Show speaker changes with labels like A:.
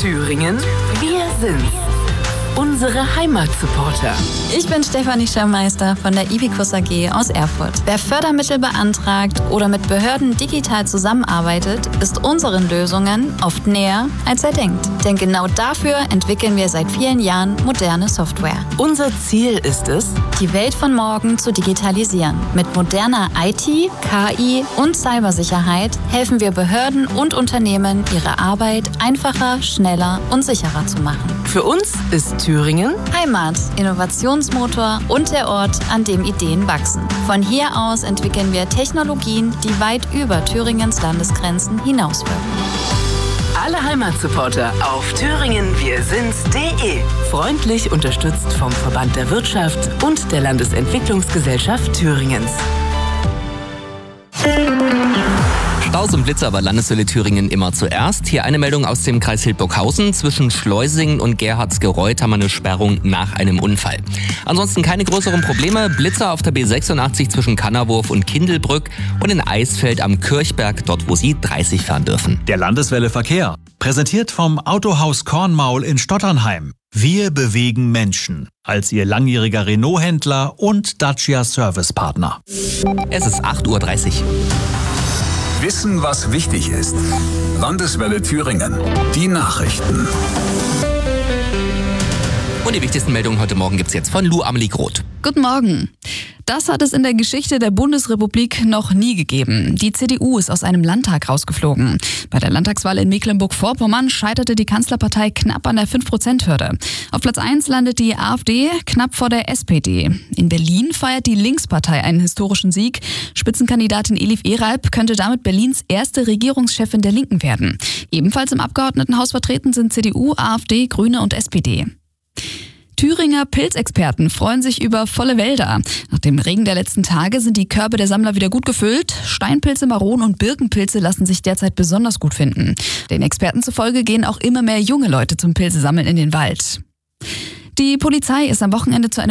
A: Thüringen, wir sind's. Unsere Heimatsupporter.
B: Ich bin Stefanie Schirmmeister von der Ibicus AG aus Erfurt. Wer Fördermittel beantragt oder mit Behörden digital zusammenarbeitet, ist unseren Lösungen oft näher, als er denkt. Denn genau dafür entwickeln wir seit vielen Jahren moderne Software.
A: Unser Ziel ist es,
B: die Welt von morgen zu digitalisieren. Mit moderner IT, KI und Cybersicherheit helfen wir Behörden und Unternehmen, ihre Arbeit einfacher, schneller und sicherer zu machen.
A: Für uns ist Thüringen
B: Heimat, Innovationsmotor und der Ort, an dem Ideen wachsen. Von hier aus entwickeln wir Technologien, die weit über Thüringens Landesgrenzen hinauswirken.
A: Alle Heimatsupporter auf thüringenwirsinds.de. Freundlich unterstützt vom Verband der Wirtschaft und der Landesentwicklungsgesellschaft Thüringens.
C: Staus und Blitzer bei Landeshölle Thüringen immer zuerst. Hier eine Meldung aus dem Kreis Hildburghausen. Zwischen Schleusingen und Gerhardsgereuth haben wir eine Sperrung nach einem Unfall. Ansonsten keine größeren Probleme. Blitzer auf der B86 zwischen Kannerwurf und Kindelbrück und in Eisfeld am Kirchberg, dort wo Sie 30 fahren dürfen.
D: Der Landeswelle Verkehr, präsentiert vom Autohaus Kornmaul in Stotternheim. Wir bewegen Menschen als Ihr langjähriger Renault-Händler und Dacia Servicepartner.
C: Es ist 8:30 Uhr.
E: Wissen, was wichtig ist. Landeswelle Thüringen. Die Nachrichten.
C: Und die wichtigsten Meldungen heute Morgen gibt's jetzt von Lou Amelie Groth.
F: Guten Morgen. Das hat es in der Geschichte der Bundesrepublik noch nie gegeben. Die CDU ist aus einem Landtag rausgeflogen. Bei der Landtagswahl in Mecklenburg-Vorpommern scheiterte die Kanzlerpartei knapp an der 5%-Hürde. Auf Platz 1 landet die AfD knapp vor der SPD. In Berlin feiert die Linkspartei einen historischen Sieg. Spitzenkandidatin Elif Eralp könnte damit Berlins erste Regierungschefin der Linken werden. Ebenfalls im Abgeordnetenhaus vertreten sind CDU, AfD, Grüne und SPD. Thüringer Pilzexperten freuen sich über volle Wälder. Nach dem Regen der letzten Tage sind die Körbe der Sammler wieder gut gefüllt. Steinpilze, Maronen und Birkenpilze lassen sich derzeit besonders gut finden. Den Experten zufolge gehen auch immer mehr junge Leute zum Pilzesammeln in den Wald. Die Polizei ist am Wochenende zu einem